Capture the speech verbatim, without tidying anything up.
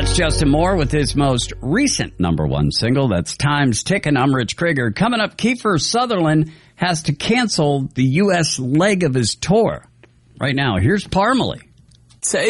That's Justin Moore with his most recent number one single. That's Time's Ticking. I'm Rich Krieger. Coming up, Kiefer Sutherland has to cancel the U S leg of his tour. Right now, here's Parmalee. Say